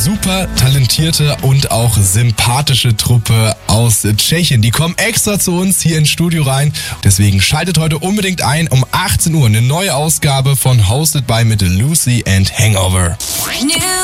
super talentierte und auch sympathische Truppe aus Tschechien. Die kommen extra zu uns hier ins Studio rein. Deswegen schaltet heute unbedingt ein um 18 Uhr eine neue Ausgabe von Hosted by mit Lucy and Hangover.